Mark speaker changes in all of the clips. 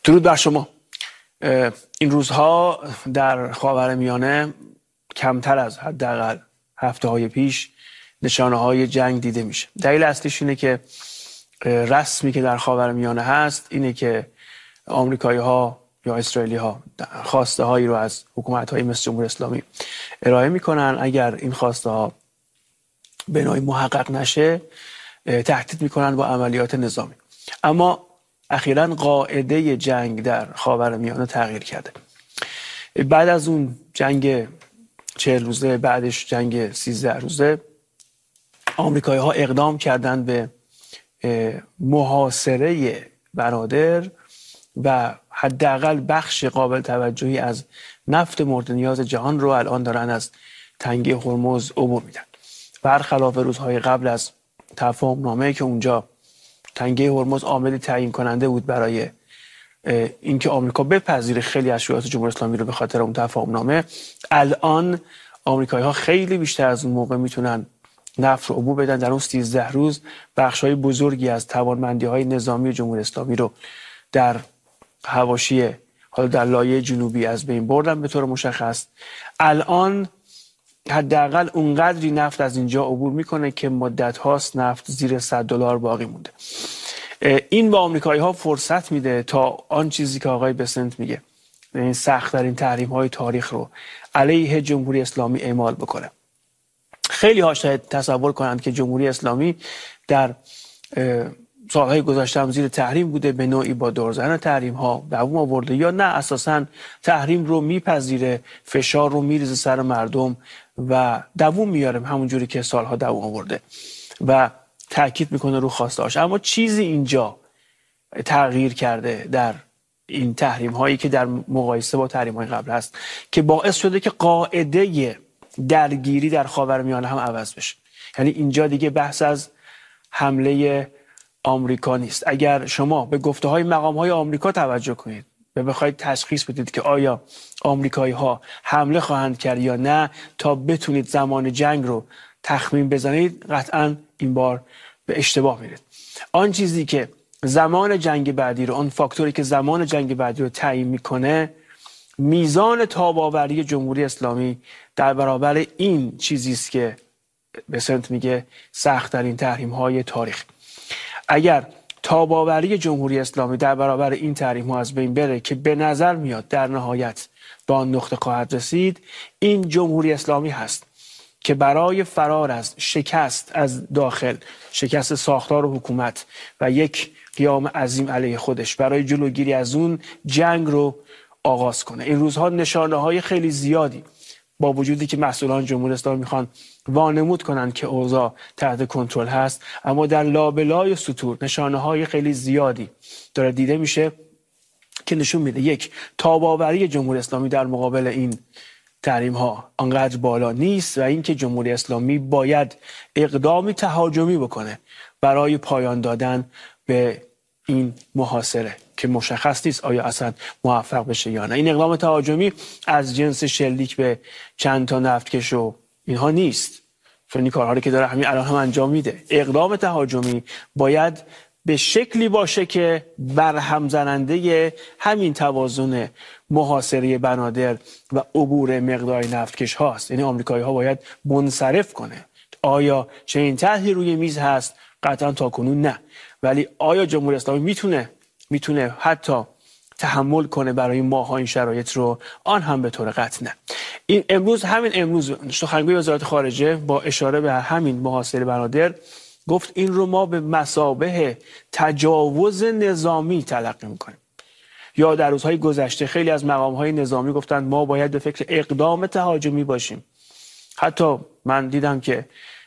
Speaker 1: درود بر شما. این روزها در خاورمیانه کمتر از حداقل هفته‌های پیش نشانه‌های جنگ دیده میشه. دلیل اصلیش اینه که رسمی که در خاورمیانه هست اینه که آمریکایی‌ها یا اسرائیلی‌ها خواسته هایی رو از حکومت‌های مثل جمهوری اسلامی ارائه میکنن. اگر این خواسته ها به نوعی محقق نشه تهدید میکنن با عملیات نظامی. اما اخیراً قاعده جنگ در خاورمیانه تغییر کرده. بعد از اون جنگ 40 روزه، بعدش جنگ 13 روزه، آمریکایی‌ها اقدام کردند به محاصره بنادر و حداقل بخش قابل توجهی از نفت مورد نیاز جهان رو الان دارن از تنگه هرمز عبور میدن. برخلاف روزهای قبل از تفاهم نامه که اونجا تنگه هرمز عامل تعیین کننده بود برای اینکه آمریکا بپذیره خیلی از شروعات جمهوری اسلامی رو به خاطر اون تفاهم نامه، الان آمریکایی‌ها خیلی بیشتر از اون موقع میتونن نفت رو عبور بدن. در اون 13 روز بخش‌های بزرگی از توانمندی‌های نظامی جمهوری اسلامی رو در حواشی، حالا در لایه جنوبی، از بین بردن به طور مشخص. الان حداقل اونقدری نفت از اینجا عبور میکنه که مدت هاست نفت زیر $100 باقی مونده. این به آمریکایی‌ها فرصت میده تا آن چیزی که آقای بسنت میگه، این سخت‌ترین تحریم‌های تاریخ رو علیه جمهوری اسلامی اعمال بکنه. خیلی ها شاید تصور کنند که جمهوری اسلامی در سالهای گذشته هم زیر تحریم بوده، به نوعی با دور زدن تحریم ها دوام آورده، یا نه اساساً تحریم رو میپذیره، فشار رو میریزه سر مردم و دوام میاره همونجوری که سالها دوام آورده و تاکید میکنه رو خواسته هاش. اما چیزی اینجا تغییر کرده در این تحریم هایی که در مقایسه با تحریم های قبل هست که باعث شده که قاعده درگیری در خاورمیانه هم عوض بشه. یعنی اینجا دیگه بحث از حمله آمریکا نیست. اگر شما به گفته های مقام های آمریکا توجه کنید و بخواید تشخیص بدید که آیا آمریکایی ها حمله خواهند کرد یا نه تا بتونید زمان جنگ رو تخمین بزنید، قطعا این بار به اشتباه میرید. آن چیزی که زمان جنگ بعدی رو، آن فاکتوری که زمان جنگ بعدی رو تعیین میکنه، میزان تاب‌آوری جمهوری اسلامی در برابر این چیزی است که بسنت میگه سخت‌ترین تحریم‌های تاریخ. اگر تاب‌آوری جمهوری اسلامی در برابر این تحریم‌ها از بین بره که به نظر میاد در نهایت به آن نقطه خواهد رسید، این جمهوری اسلامی هست که برای فرار از شکست از داخل، شکست ساختار و حکومت و یک قیام عظیم علیه خودش، برای جلوگیری از اون جنگ رو آغاز کنه. این روزها نشانه‌های خیلی زیادی با وجودی که مسئولان جمهوری اسلامی میخوان وانمود کنن که اوضاع تحت کنترل هست، اما در لابلای سطور نشانه‌های خیلی زیادی داره دیده میشه که نشون میده یک، تاب‌آوری جمهوری اسلامی در مقابل این تحریم ها انقدر بالا نیست و اینکه جمهوری اسلامی باید اقدامی تهاجمی بکنه برای پایان دادن به این محاصره که مشخص نیست آیا اصلا موفق بشه یا نه. این اقدام تهاجمی از جنس شلیک به چند تا نفتکش و اینها نیست، چون این کارهایی که داره همین الان هم انجام میده. اقدام تهاجمی باید به شکلی باشه که برهم زننده همین توازن محاصره بنادر و عبور مقدار نفتکش هاست. یعنی آمریکایی ها باید منصرف کنه. آیا چنین طرحی روی میز هست؟ قطعا تاکنون نه. ولی آیا جمهوری اسلامی میتونه حتی تحمل کنه برای ماها این شرایط رو؟ آن هم به طور قطع نه. این همین امروز سخنگوی وزارت خارجه با اشاره به همین محاصره بنادر گفت این رو ما به مثابه تجاوز نظامی تلقی میکنیم. یا در روزهای گذشته خیلی از مقامهای نظامی گفتند ما باید به فکر اقدام تهاجمی باشیم. حتی من دیدم که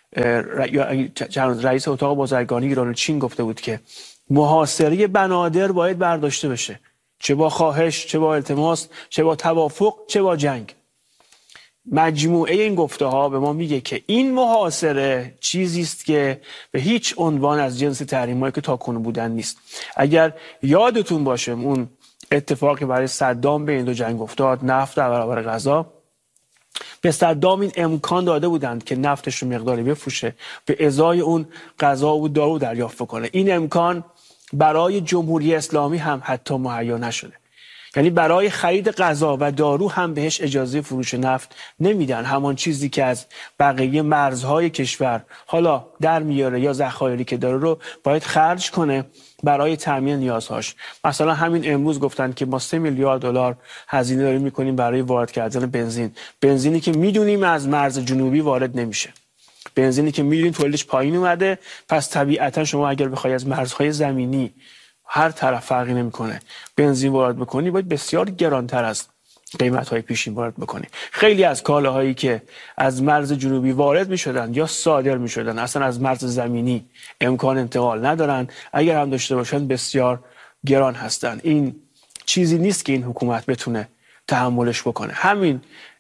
Speaker 1: رئیس اتاق بازرگانی ایران و چین گفته بود که محاصره بنادر باید برداشته بشه، چه با خواهش، چه با التماس، چه با توافق، چه با جنگ. مجموعه این گفته ها به ما میگه که این محاصره چیزی است که به هیچ عنوان از جنس تحریمایی که تاکنون بودن نیست. اگر یادتون باشه اون اتفاقی برای صدام بین دو جنگ افتاد، نفت در برابر غذا، به صدام این امکان داده بودند که نفتش رو مقداری بفروشه، به ازای اون غذا و دارو دریافت کنه. این امکان برای جمهوری اسلامی هم حتی مهیا نشده. یعنی برای خرید غذا و دارو هم بهش اجازه فروش نفت نمیدن. همان چیزی که از بقیه مرزهای کشور حالا در میاره یا ذخایری که داره رو باید خرج کنه برای تامین نیازهاش. مثلا همین امروز گفتن که ما 3 میلیارد دلار هزینه داریم میکنیم برای وارد کردن بنزینی که میدونیم از مرز جنوبی وارد نمیشه، بنزینی که میدونیم تولیدش پایین اومده. پس طبیعتا شما اگر بخوای از مرزهای زمینی هر طرف فرقی نمیکنه بنزین وارد بکنی، باید بسیار گرانتر از قیمت‌های پیشین وارد بکنی. خیلی از کالاهایی که از مرز جنوبی وارد می‌شدن یا صادر می‌شدن اصلا از مرز زمینی امکان انتقال ندارن، اگر هم داشته باشن بسیار گران هستن. این چیزی نیست که این حکومت بتونه تحملش بکنه. همین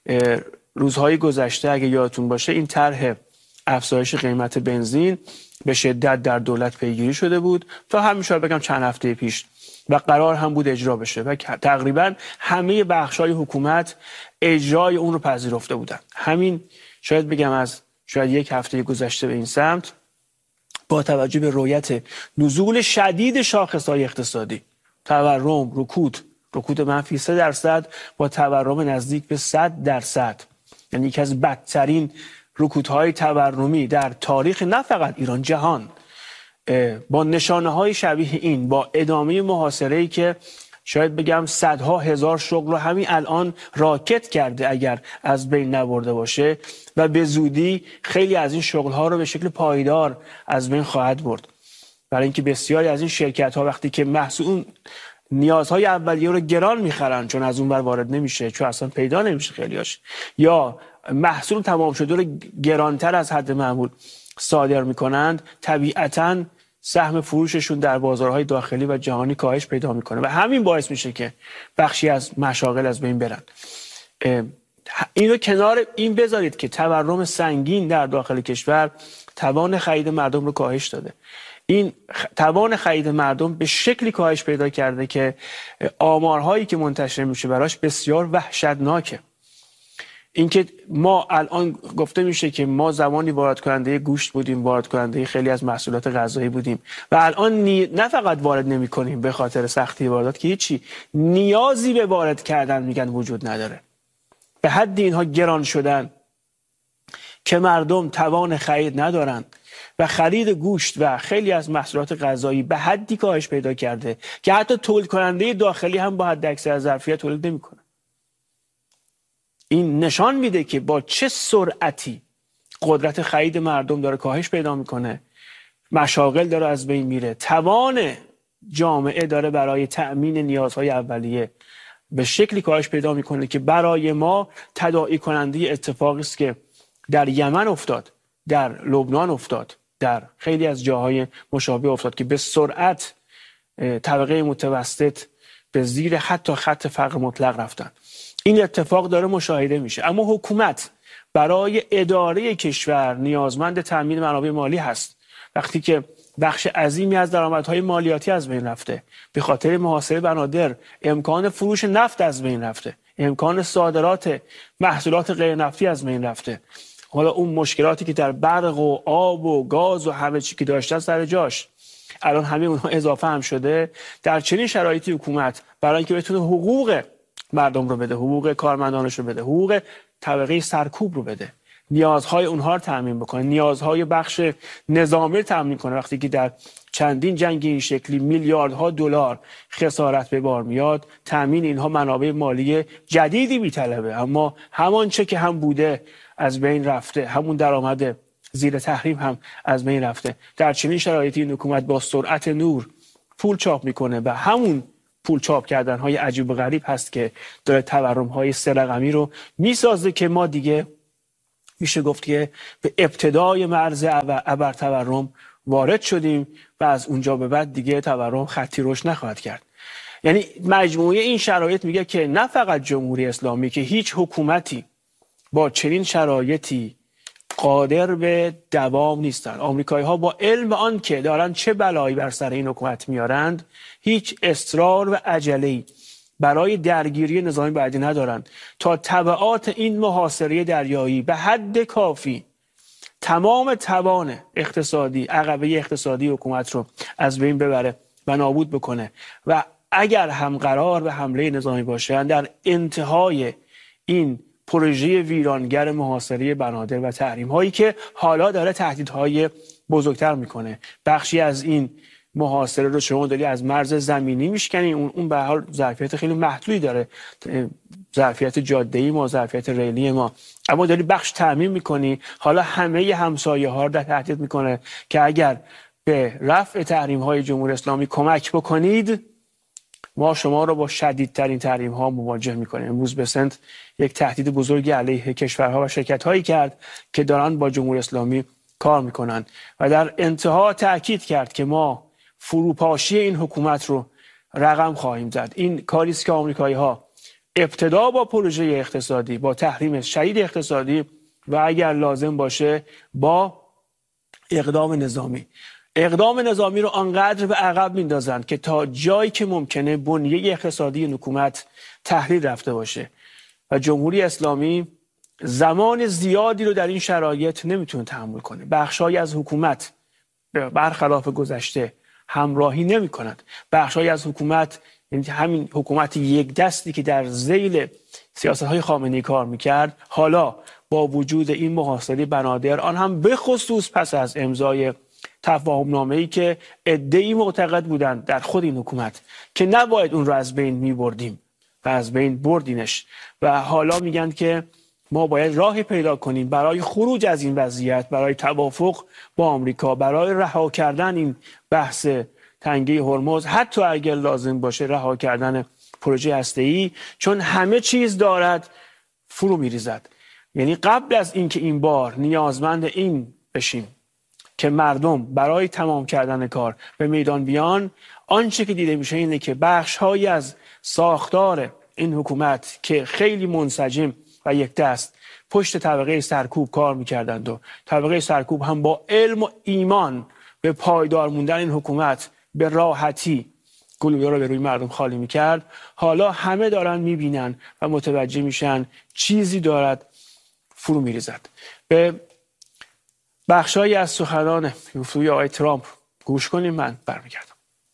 Speaker 1: روزهای گذشته اگه یادتون باشه این طرح افزایش قیمت بنزین به شدت در دولت پیگیری شده بود تا همین شاید بگم چند هفته پیش و قرار هم بود اجرا بشه و تقریبا همه بخش‌های حکومت اجرای اون رو پذیرفته بودن. همین شاید بگم از شاید یک هفته گذشته به این سمت با توجه به رویت نزول شدید شاخص‌های اقتصادی، تورم، رکود منفی 3% با تورم نزدیک به 100%، یعنی یکی از بدترین رکودهای تورمی در تاریخ نه فقط ایران، جهان، با نشانه‌های شبیه این، با ادامه محاصره‌ای که شاید بگم صدها هزار شغل رو همین الان راکت کرده اگر از بین نبرده باشه و به زودی خیلی از این شغل‌ها رو به شکل پایدار از بین خواهد برد. برای اینکه بسیاری از این شرکت‌ها وقتی که محصول نیازهای اولیه رو گران می‌خرن چون از اون ور وارد نمیشه، چون اصلا پیدا نمیشه خیلیاش، یا محصول تمام شده رو گرانتر از حد معمول صادر میکنند، طبیعتاً سهم فروششون در بازارهای داخلی و جهانی کاهش پیدا میکنه و همین باعث میشه که بخشی از مشاغل از بین برن. اینو کنار این بذارید که تورم سنگین در داخل کشور توان خرید مردم رو کاهش داده. این توان خرید مردم به شکلی کاهش پیدا کرده که آمارهایی که منتشر میشه براش بسیار وحشتناکه. اینکه ما الان گفته میشه که ما زمانی وارد کننده گوشت بودیم، وارد کننده خیلی از محصولات غذایی بودیم و الان نه فقط وارد نمی کنیم به خاطر سختی واردات که هیچی، نیازی به وارد کردن میگن وجود نداره. به حد اینها گران شدن که مردم توان خرید ندارن و خرید گوشت و خیلی از محصولات غذایی به حدی کاهش پیدا کرده که حتی تولید کننده داخلی هم با حد اکثر ظرفیت تولید نمیکنه. این نشان میده که با چه سرعتی قدرت خرید مردم داره کاهش پیدا میکنه، مشاغل داره از بین میره، توان جامعه داره برای تأمین نیازهای اولیه به شکلی کاهش پیدا میکنه که برای ما تداعی کننده اتفاقی است که در یمن افتاد، در لبنان افتاد، در خیلی از جاهای مشابه افتاد که به سرعت طبقه متوسط به زیر حتی خط فقر مطلق رفتن. این اتفاق داره مشاهده میشه، اما حکومت برای اداره کشور نیازمند تامین منابع مالی هست. وقتی که بخش عظیمی از درآمدهای مالیاتی از بین رفته به خاطر محاصره بنادر، امکان فروش نفت از بین رفته، امکان صادرات محصولات غیر نفتی از بین رفته، حالا اون مشکلاتی که در برق و آب و گاز و همه چی که داشتن سر جاش، الان همه اونها اضافه هم شده. در چنین شرایطی حکومت برای اینکه بتونه حقوق مردم رو بده، حقوق کارمندانش رو بده، حقوق طبقه سرکوب رو بده، نیازهای اونها رو تامین بکنه، نیازهای بخش نظامی رو تامین کنه، وقتی که در چندین جنگ این شکلی میلیاردها دلار خسارت به بار میاد، تامین اینها منابع مالی جدیدی میطلبه، اما همان چه که هم بوده از بین رفته، همون درآمد زیر تحریم هم از بین رفته. در چنین شرایطی این حکومت با سرعت نور پول چاپ میکنه و همون پول چاپ کردن های عجیب و غریب هست که داره تورم های 3 رقمی رو میسازه که ما دیگه میشه گفت که به ابتدای مرز ابر تورم وارد شدیم و از اونجا به بعد دیگه تورم خطی رشد نخواهد کرد. یعنی مجموعه این شرایط میگه که نه فقط جمهوری اسلامی که هیچ حکومتی با چنین شرایطی قادر به دوام نیستن. آمریکایی ها با علم آن که دارن چه بلایی بر سر این حکومت میارند، هیچ اصرار و عجله‌ای برای درگیری نظامی بعدی ندارن تا تبعات این محاصره دریایی به حد کافی تمام توان اقتصادی، عقبه اقتصادی حکومت رو از بین ببره و نابود بکنه و اگر هم قرار به حمله نظامی باشن در انتهای این پروژه ویرانگر محاصره بنادر و تحریم هایی که حالا داره تهدیدهای بزرگتر میکنه. بخشی از این محاصره رو شما داری از مرز زمینی میشکنی، اون به هر حال ظرفیت خیلی محدودی داره، ظرفیت جاده‌ای ما، ظرفیت ریلی ما، اما داری بخش تعمیم میکنی. حالا همه همسایه ها رو در تهدید میکنه که اگر به رفع تحریم های جمهوری اسلامی کمک بکنید ما شما رو با شدیدترین تحریم ها مواجه میکنیم. امروز بسنت یک تهدید بزرگی علیه کشورها و شرکت هایی کرد که دارن با جمهوری اسلامی کار میکنن و در انتها تاکید کرد که ما فروپاشی این حکومت رو رقم خواهیم زد. این کاری است که آمریکایی ها ابتدا با پروژه اقتصادی، با تحریم شدید اقتصادی و اگر لازم باشه با اقدام نظامی رو آنقدر به عقب میندازند که تا جایی که ممکنه بنیه اقتصادی این حکومت تحلیل رفته باشه و جمهوری اسلامی زمان زیادی رو در این شرایط نمیتونه تحمل کنه. بخشای از حکومت برخلاف گذشته همراهی نمی‌کند. بخشای از حکومت، یعنی همین حکومت یک دستی که در ذیل سیاست‌های خامنه‌ای کار می‌کرد، حالا با وجود این محاصره بنادر، آن هم به خصوص پس از امضای تفاهم‌نامه‌ای که عده‌ای معتقد بودند در خود این حکومت که نباید اون رو از بین می‌بردیم و از بین بردینش و حالا میگن که ما باید راهی پیدا کنیم برای خروج از این وضعیت، برای توافق با آمریکا، برای رها کردن این بحث تنگه هرمز، حتی اگر لازم باشه رها کردن پروژه هسته‌ای، چون همه چیز دارد فرو می‌ریزد. یعنی قبل از اینکه این بار نیازمند این بشیم که مردم برای تمام کردن کار به میدان بیان، آنچه که دیده میشه اینه که بخش‌هایی از ساختار این حکومت که خیلی منسجم و یک دست پشت طبقه سرکوب کار میکردند و طبقه سرکوب هم با علم و ایمان به پایدار موندن این حکومت به راحتی گلوله رو به روی مردم خالی میکرد، حالا همه دارن میبینن و متوجه میشن چیزی دارد فرو میریزد. به بخشایی از سخنان گفتگوی آقای ترامپ گوش کنیم، من برمیگردم.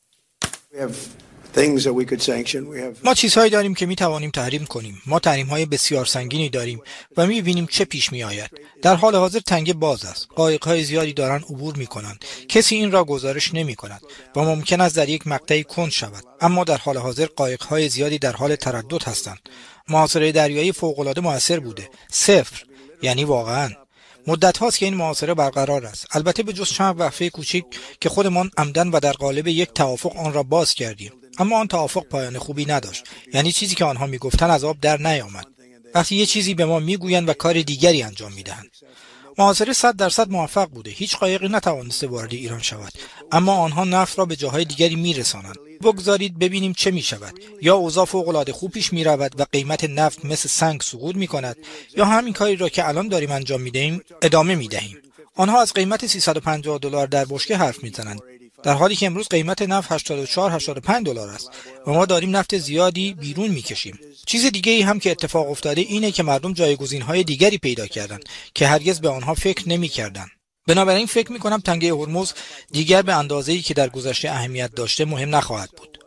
Speaker 2: ما چیزهایی داریم که می توانیم تحریم کنیم. ما تحریم‌های بسیار سنگینی داریم و می بینیم چه پیش می آید. در حال حاضر تنگه باز است. قایق‌های زیادی دارند عبور می کنند. کسی این را گزارش نمی کند و ممکن است در یک مقطعی کند شود. اما در حال حاضر قایق‌های زیادی در حال تردد هستند. محاصره دریایی فوق‌العاده مؤثر بوده. صفر، یعنی واقعاً مدت هاست که این محاصره برقرار است. البته به جز چند وقفه کوچک که خودمان عمدن و در قالب یک توافق آن را باز کردیم، اما آن توافق پایان خوبی نداشت. یعنی چیزی که آنها میگفتند از آب در نیامد. وقتی یه چیزی به ما میگویند و کار دیگری انجام میدهند. محاصره 100% موفق بوده. هیچ قایقی نتوانسته وارد ایران شود، اما آنها نفت را به جاهای دیگری میرسانند. بگذارید ببینیم چه میشود. یا اوضاع فوق‌العاده خوب پیش میرود و قیمت نفت مثل سنگ سقوط میکند، یا همین کاری را که الان داریم انجام میدهیم ادامه میدهیم. آنها از قیمت $350 در بشکه حرف میزنند، در حالی که امروز قیمت نفت 84-85 دلار است و ما داریم نفت زیادی بیرون میکشیم. چیز دیگه ای هم که اتفاق افتاده اینه که مردم جایگزین‌های دیگری پیدا کردند که هرگز به آنها فکر نمی‌کردند. بنابراین فکر می‌کنم تنگه هرمز دیگر به اندازه‌ای که در گذشته اهمیت داشته مهم نخواهد بود.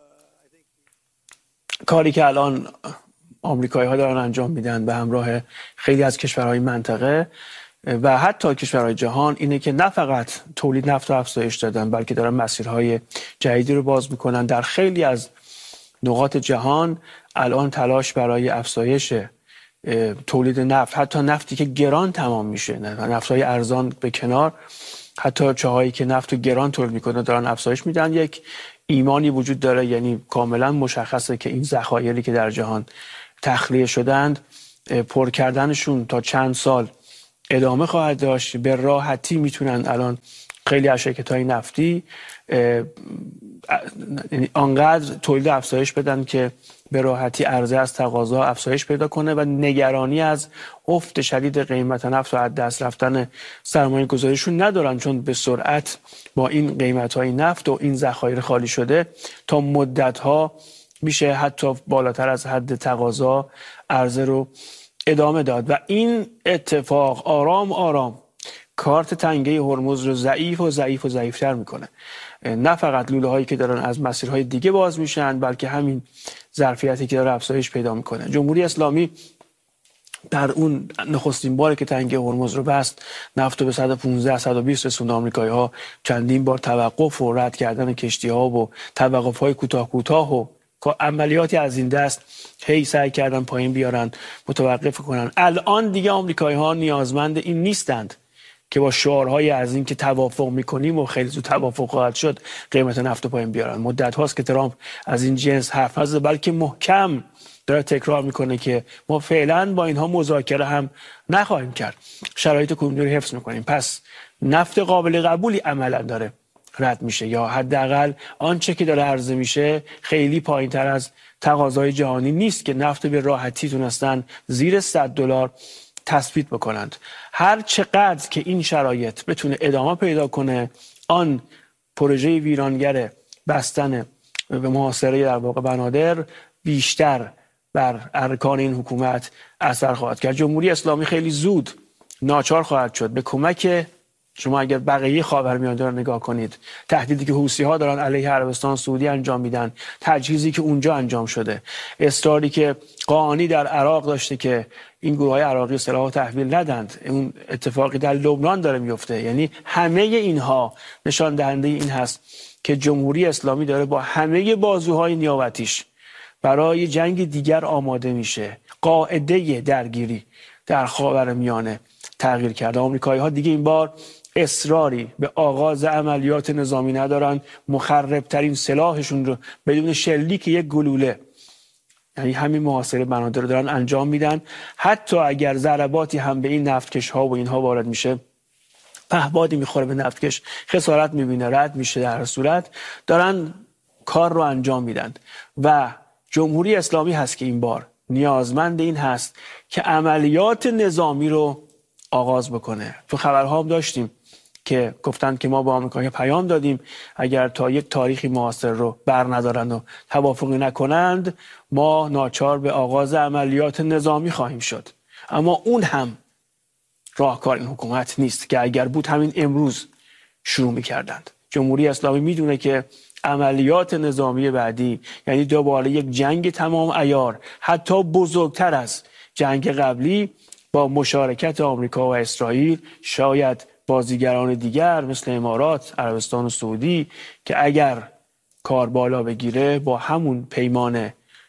Speaker 1: کاری که الان آمریکایی‌ها دارن انجام میدن به همراه خیلی از کشورهای منطقه و حتی کشورهای جهان اینه که نه فقط تولید نفت رو افزایش دادن، بلکه دارن مسیرهای جدیدی رو باز میکنن. در خیلی از نقاط جهان الان تلاش برای افزایش تولید نفت، حتی نفتی که گران تمام میشه، نفت‌های ارزان به کنار، حتی چاهایی که نفت گران تولید میکنن دارن افزایش میدن. یک ایمانی وجود داره، یعنی کاملا مشخصه که این ذخایری که در جهان تخلیه شدند پر کردنشون تا چند سال ادامه خواهد داشت. به راحتی میتونن الان خیلی از شرکت‌های نفتی آنقدر تولید افزایش بدن که به راحتی عرضه از تقاضا افزایش پیدا کنه و نگرانی از افت شدید قیمت نفت و از دست رفتن سرمایه گذاریشون ندارن، چون به سرعت با این قیمت‌های نفت و این ذخایر خالی شده تا مدت‌ها میشه حتی بالاتر از حد تقاضا عرضه رو ادامه داد و این اتفاق آرام آرام کارت تنگه هرمز رو ضعیف و ضعیفتر میکنه نه فقط لوله هایی که دارن از مسیرهای دیگه باز میشن، بلکه همین ظرفیتی که داره افزایش پیدا میکنه. جمهوری اسلامی در اون نخستین باری که تنگه هرمز رو بست، نفت رو به 115 120 رسوند. آمریکایی‌ها چندین بار توقف و رد کردن کشتی‌ها و توقف‌های کوتاه و عملیاتی از این دست هی سعی کردن پایین بیارن، متوقف کنن. الان دیگه آمریکایی‌ها نیازمند این نیستند که با شعارهای از این که توافق میکنیم و خیلی زود توافق خواهد شد قیمت نفت پایین بیارن. مدت هاست که ترامپ از این جنس حرف نزده، بلکه محکم داره تکرار میکنه که ما فعلا با اینها مذاکره هم نخواهیم کرد، شرایط کنونی رو حفظ میکنیم. پس نفت قابل قبولی عملا داره رد میشه، یا حداقل آنچه که داره عرضه میشه خیلی پایین تر از تقاضای جهانی نیست که نفت به راحتی تونستن زیر $100 تثبیت بکنند. هر چقدر که این شرایط بتونه ادامه پیدا کنه، آن پروژه ویرانگر بستن به محاصره در واقع بنادر بیشتر بر ارکان این حکومت اثر خواهد کرد. جمهوری اسلامی خیلی زود ناچار خواهد شد به کمک. شما اگر بقیه خاورمیانه رو نگاه کنید، تهدیدی که حوثی‌ها دارن علیه عربستان سعودی انجام میدن، تجهیزی که اونجا انجام شده، اصراری که قاآنی در عراق داشته که این گروه‌های عراقی سلاح تحویل ندند، اون اتفاقی در لبنان داره میفته. یعنی همه اینها نشان دهنده این هست که جمهوری اسلامی داره با همه بازوهای نیابتیش برای جنگ دیگر آماده میشه. قاعده درگیری در خاورمیانه تغییر کرده. آمریکایی‌ها دیگه این بار اصراری به آغاز عملیات نظامی ندارن. مخربترین سلاحشون رو بدون شلیک یک گلوله، یعنی همین محاصره بنادر رو دارن انجام میدن. حتی اگر ضرباتی هم به این نفتکش‌ها و اینها وارد میشه، پهبادی میخوره به نفتکش، خسارت میبینه، رد میشه، در هر صورت دارن کار رو انجام میدن. و جمهوری اسلامی هست که این بار نیازمند این هست که عملیات نظامی رو آغاز بکنه. تو خبرها هم داشتیم که گفتند که ما با آمریکا پیام دادیم اگر تا یک تاریخی معاصر رو بر ندارند و توافقی نکنند، ما ناچار به آغاز عملیات نظامی خواهیم شد. اما اون هم راهکار این حکومت نیست که اگر بود همین امروز شروع می‌کردند. جمهوری اسلامی میدونه که عملیات نظامی بعدی یعنی دوباره یک جنگ تمام عیار، حتی بزرگتر از جنگ قبلی، با مشارکت آمریکا و اسرائیل، شاید بازیگران دیگر مثل امارات، عربستان و سعودی، که اگر کار بالا بگیره با همون پیمان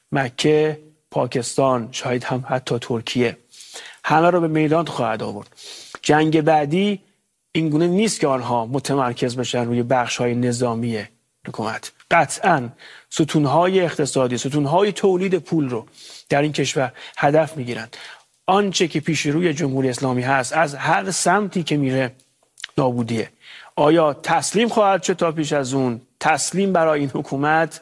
Speaker 1: مکه، پاکستان، شاید هم حتی ترکیه، همه رو به میدان خواهد آورد. جنگ بعدی اینگونه نیست که آنها متمرکز بشن روی بخش‌های نظامی حکومت. قطعاً ستون‌های اقتصادی، ستون‌های تولید پول رو در این کشور هدف می‌گیرند. آنچه که پیش روی جمهوری اسلامی هست از هر سمتی که میره نابودیه. آیا تسلیم خواهد شد تا پیش از اون؟ تسلیم برای این حکومت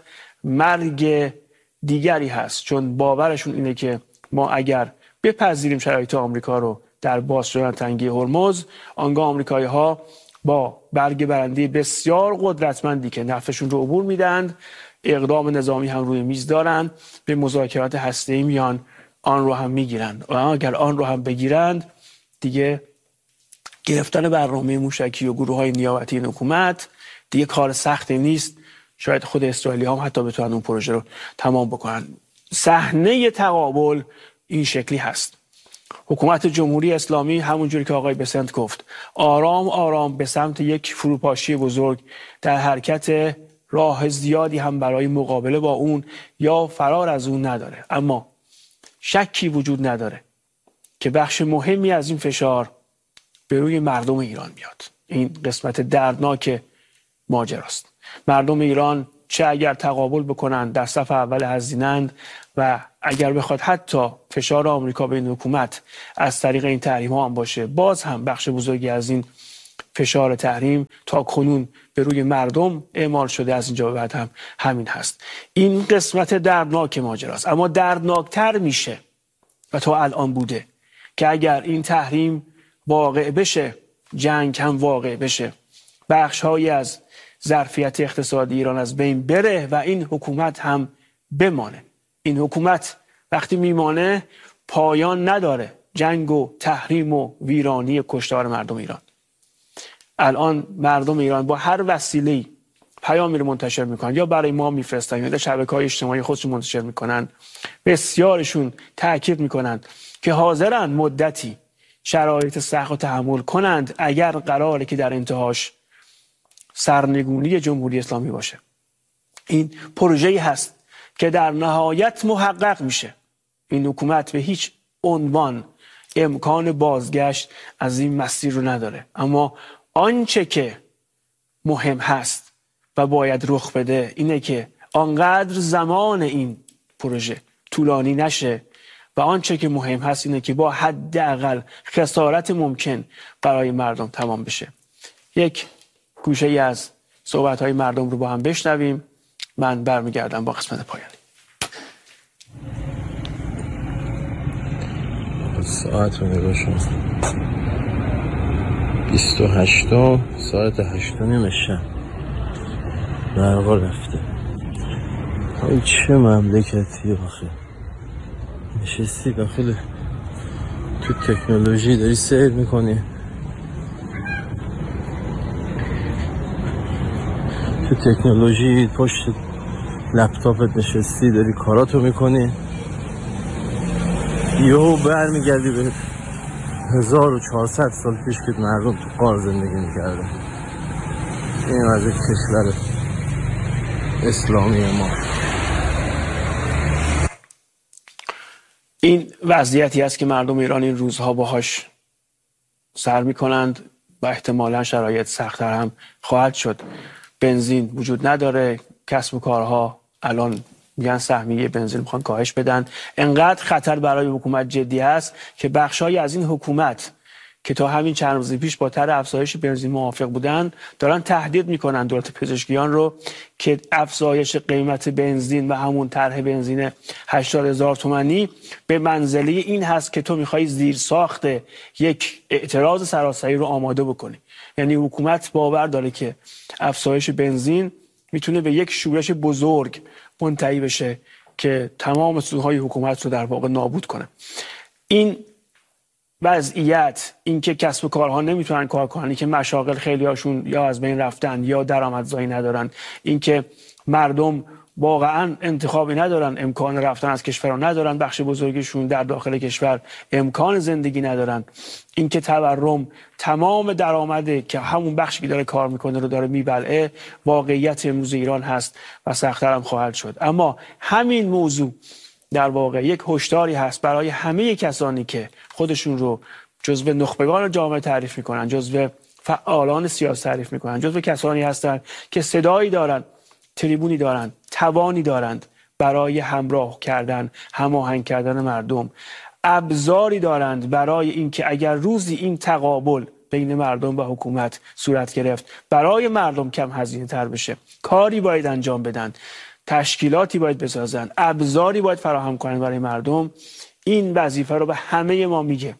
Speaker 1: مرگ دیگری هست، چون باورشون اینه که ما اگر بپذیریم شرایط آمریکا رو در باز شدن تنگه هرمز، آنگاه آمریکایی‌ها با برگ برنده بسیار قدرتمندی که نفتشون رو عبور میدن، اقدام نظامی هم روی میز دارن، به مذاکرات هسته‌ای میان، آن رو هم میگیرند. و اگر آن رو هم بگیرند، دیگه گرفتن برنامه موشکی و گروه‌های نیابتی این حکومت دیگه کار سختی نیست. شاید خود اسرائیلی هم حتی بتونن اون پروژه رو تمام بکنن. صحنه تقابل این شکلی هست. حکومت جمهوری اسلامی همونجوری که آقای بسنت گفت، آرام آرام به سمت یک فروپاشی بزرگ در حرکت، راه زیادی هم برای مقابله با اون یا فرار از اون نداره. اما شکی وجود نداره که بخش مهمی از این فشار به روی مردم ایران میاد. این قسمت دردناک ماجراست. مردم ایران چه اگر تقابل بکنند در صف اول هزینند و اگر بخواد حتی فشار آمریکا به این حکومت از طریق این تحریم ها هم باشه، باز هم بخش بزرگی از این فشار تحریم تا کنون به روی مردم اعمال شده، از اینجا به بعد هم همین هست. این قسمت دردناک ماجراست. اما دردناکتر میشه و تا الان بوده که اگر این تحریم واقع بشه، جنگ هم واقع بشه، بخش‌هایی از ظرفیت اقتصادی ایران از بین بره و این حکومت هم بمانه. این حکومت وقتی میمانه پایان نداره جنگ و تحریم و ویرانی کشتار مردم ایران. الان مردم ایران با هر وسیله‌ای پیامی رو منتشر میکنن یا برای ما میفرستن یا در شبکه‌های اجتماعی خودشون منتشر میکنن، بسیارشون تاکید میکنن که حاضرن مدتی شرایط سخت و تحمل کنند اگر قراره که در انتهاش سرنگونی جمهوری اسلامی باشه. این پروژه‌ای هست که در نهایت محقق میشه. این حکومت به هیچ عنوان امکان بازگشت از این مسیر رو نداره، اما آنچه که مهم هست و باید رخ بده اینه که آنقدر زمان این پروژه طولانی نشه و آنچه که مهم هست اینه که با حداقل خسارت ممکن برای مردم تمام بشه. یک گوشه ای از صحبت‌های مردم رو با هم بشنویم، من برمیگردم با قسمت پایانی.
Speaker 3: ساعت رو نگاه شما 28 ساعت 8:30 شب برقا رفته. این چه مملکتی آخه؟ نشستی داخل تو تکنولوژی داری سیر میکنی، تو تکنولوژی پشت لپتاپت نشستی داری کاراتو میکنی، یهو برمیگردی به 1400 سال پیش که مردم تو غار زندگی میکردن. این از کشور اسلامی ما.
Speaker 1: این وضعیتی است که مردم ایران این روزها باهاش سر میکنند و احتمالا شرایط سخت‌تر هم خواهد شد. بنزین وجود نداره، کسب و کارها الان میگن سهمیه بنزین میخوان کاهش بدن. انقدر خطر برای حکومت جدی هست که بخشایی از این حکومت که تا همین چند روز پیش با طرح افزایش بنزین موافق بودن دارن تهدید میکنن دولت پزشکیان رو که افزایش قیمت بنزین و همون طرح بنزین 80,000 تومانی به منزله این هست که تو میخوای زیر ساخت یک اعتراض سراسری رو آماده بکنی. یعنی حکومت باور داره که افزایش بنزین میتونه به یک شورش بزرگ منتهی بشه که تمام سودهای حکومت رو در واقع نابود کنه. این وضعیت، اینکه کسب و کارها نمیتونن کار کنن، که مشاغل خیلی هاشون یا از بین رفتن یا درآمدزایی ندارن، اینکه مردم واقعا انتخابی ندارن، امکان رفتن از کشور رو ندارن، بخش بزرگشون در داخل کشور امکان زندگی ندارن، اینکه تورم تمام درآمده که همون بخشی که داره کار میکنه رو داره میبلعه، واقعیت امروز ایران هست و سخت‌تر هم خواهد شد. اما همین موضوع در واقع یک هشداری هست برای همه کسانی که خودشون رو جزو نخبگان جامعه تعریف میکنن، جزو فعالان سیاسی تعریف میکنن، جزو کسانی هستند که صدایی دارن، تریبونی دارن، توانی دارند برای همراه کردن، هماهنگ کردن مردم، ابزاری دارند برای اینکه اگر روزی این تقابل بین مردم و حکومت صورت گرفت برای مردم کم هزینه تر بشه، کاری باید انجام بدن، تشکیلاتی باید بسازن، ابزاری باید فراهم کنن برای مردم. این وظیفه رو به همه ما میگه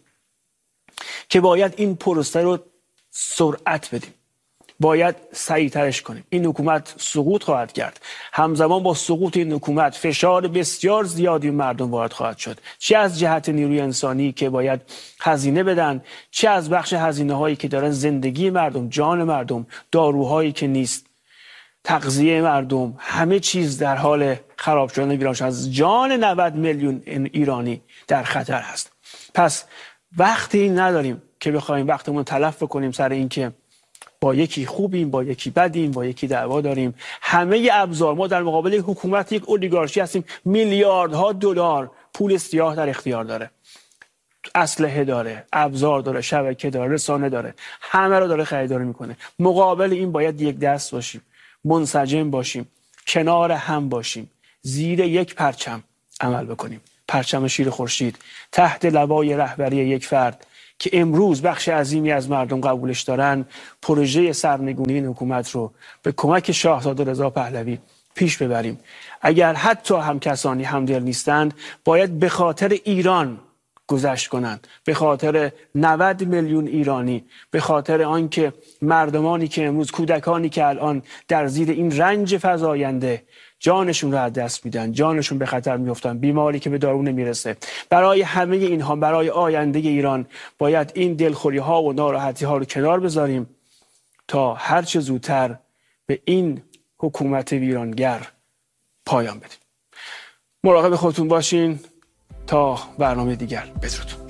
Speaker 1: که باید این پروسه رو سرعت بدیم، باید سریع‌ترش کنیم. این حکومت سقوط خواهد کرد. همزمان با سقوط این حکومت فشار بسیار زیادی مردم وارد خواهد شد، چه از جهت نیروی انسانی که باید هزینه بدن، چه از بخش هزینه هایی که دارن زندگی مردم، جان مردم، داروهایی که نیست، تغذیه مردم، همه چیز در حال خراب شدن ایران. از جان 90 میلیون ایرانی در خطر هست. پس وقتی نداریم که بخوایم وقتمون تلف کنیم سر این که با یکی خوبیم، با یکی بدیم، با یکی دعوا داریم. همه ابزار، ما در مقابل حکومت یک اولیگارشی هستیم، میلیاردها دلار پول سیاه در اختیار داره، اسلحه داره، ابزار داره، شبکه داره، رسانه داره، همه رو داره خریداری میکنه. مقابل این باید یک دست باشیم، منسجم باشیم، کنار هم باشیم، زیر یک پرچم عمل بکنیم، پرچم شیر خورشید، تحت لوای رهبری یک فرد که امروز بخش عظیمی از مردم قبولش دارن. پروژه سرنگونی این حکومت رو به کمک شاهزاده رضا پهلوی پیش ببریم. اگر حتی هم کسانی همدل نیستند، باید به خاطر ایران گذشت کنند، به خاطر 90 میلیون ایرانی، به خاطر آنکه مردمانی که امروز، کودکانی که الان در زیر این رنج فزاینده جانشون رو از دست میدن، جانشون به خطر میافتن، بیماری که به دارو نمیرسه، برای همه اینها، برای آینده ایران باید این دلخوری ها و ناراحتی ها رو کنار بذاریم تا هر چه زودتر به این حکومت ویرانگر پایان بدیم. مراقب خودتون باشین. تا برنامه دیگر، بدرود.